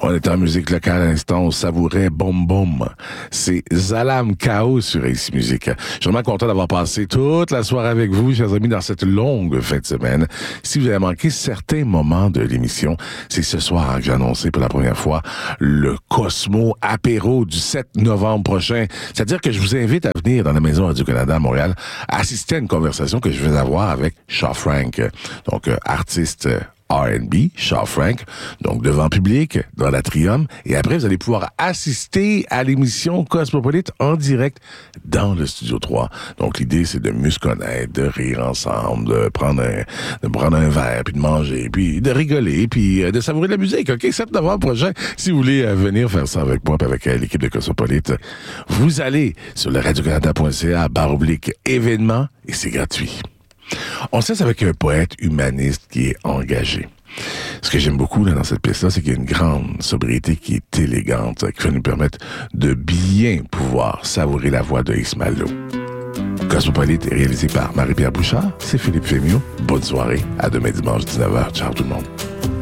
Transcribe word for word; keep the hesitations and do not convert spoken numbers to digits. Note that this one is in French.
On est en musique locale à l'instant, on savourait Boom Boom. C'est Zalam Kao sur Ici Musique. Je suis vraiment content d'avoir passé toute la soirée avec vous, chers amis, dans cette longue fin de semaine. Si vous avez manqué certains moments de l'émission, c'est ce soir que j'ai annoncé pour la première fois le Cosmo Apéro du sept novembre prochain. C'est-à-dire que je vous invite à venir dans la Maison Radio-Canada à Montréal, assister à une conversation que je vais avoir avec Shaw Frank, donc euh, artiste R and B, Shaw Frank, donc devant public, dans l'Atrium, et après vous allez pouvoir assister à l'émission Cosmopolite en direct dans le Studio trois. Donc l'idée c'est de mieux se connaître, de rire ensemble, de prendre un, de prendre un verre, puis de manger, puis de rigoler, puis euh, de savourer de la musique, ok? sept novembre prochain, si vous voulez euh, venir faire ça avec moi, puis avec euh, l'équipe de Cosmopolite, vous allez sur le radio canada point c a barre oblique événements, et c'est gratuit. On se laisse avec un poète humaniste qui est engagé. Ce que j'aime beaucoup là, dans cette pièce-là, c'est qu'il y a une grande sobriété qui est élégante, qui va nous permettre de bien pouvoir savourer la voix de Ismaël Lô. Cosmopolite est réalisé par Marie-Pierre Bouchard, c'est Philippe Fémiot. Bonne soirée, à demain dimanche dix-neuf heures. Ciao tout le monde.